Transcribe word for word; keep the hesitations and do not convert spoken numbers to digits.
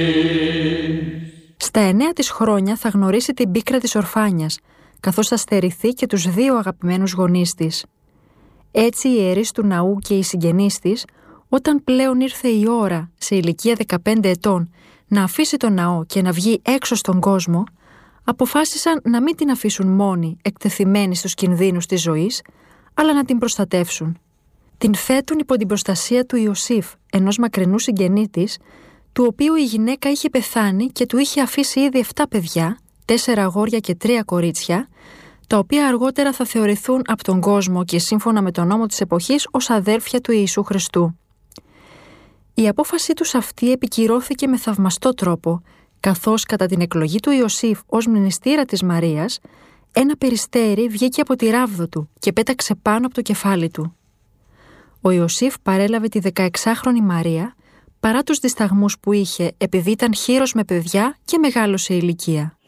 Στα εννέα της χρόνια θα γνωρίσει την πίκρα της ορφάνιας, καθώς θα στερηθεί και τους δύο αγαπημένους γονείς της. Έτσι οι ιερείς του ναού και οι συγγενείς της, όταν πλέον ήρθε η ώρα σε ηλικία δεκαπέντε ετών να αφήσει τον ναό και να βγει έξω στον κόσμο, αποφάσισαν να μην την αφήσουν μόνη, εκτεθειμένη στους κινδύνους της ζωής, αλλά να την προστατεύσουν. Την θέτουν υπό την προστασία του Ιωσήφ, ενός μακρινού συγγενή της, του οποίου η γυναίκα είχε πεθάνει και του είχε αφήσει ήδη εφτά παιδιά, τέσσερα αγόρια και τρία κορίτσια, τα οποία αργότερα θα θεωρηθούν από τον κόσμο και σύμφωνα με τον νόμο της εποχής ως αδέρφια του Ιησού Χριστού. Η απόφασή τους αυτή επικυρώθηκε με θαυμαστό τρόπο, καθώς κατά την εκλογή του Ιωσήφ ως μνηστήρα της Μαρίας, ένα περιστέρι βγήκε από τη ράβδο του και πέταξε πάνω από το κεφάλι του. Ο Ιωσήφ παρέλαβε τη δεκαεξάχρονη Μαρία, παρά τους δισταγμούς που είχε επειδή ήταν χήρος με παιδιά και μεγάλωσε ηλικία.